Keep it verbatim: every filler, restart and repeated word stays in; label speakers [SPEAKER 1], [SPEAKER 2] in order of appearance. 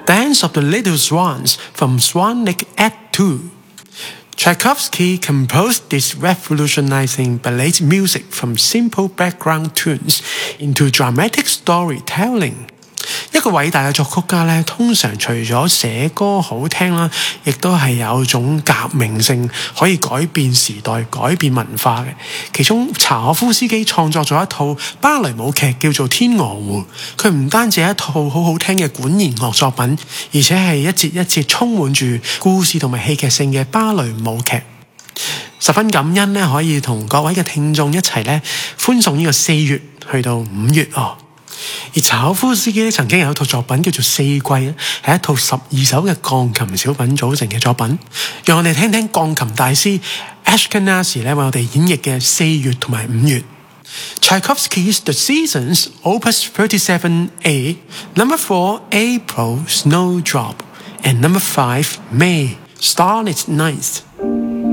[SPEAKER 1] Dance of the Little Swans from Swan Lake Act two. Tchaikovsky composed this revolutionizing ballet music from simple background tunes into dramatic storytelling. 一個偉大嘅作曲家咧，通常除咗寫歌好聽啦，亦都係有種革命性，可以改變時代、改變文化嘅。其中柴可夫斯基創作咗一套芭蕾舞劇叫做《天鵝湖》，佢唔單止係一套好好聽嘅管弦樂作品，而且係一節一節充滿住故事同埋戲劇性嘅芭蕾舞劇。十分感恩咧，可以同各位嘅聽眾一齊咧歡送呢個四月去到五月哦。而柴可夫斯基咧曾經有一套作品叫做《四季》咧，係一套十二首嘅鋼琴小品組成嘅作品。讓我哋聽聽鋼琴大師 Ashkenazy 咧為我哋演繹嘅四月同埋五月。Tchaikovsky's The Seasons, Opus thirty-seven A, Number four, April, Snowdrop, and Number five, May, Starlit Night.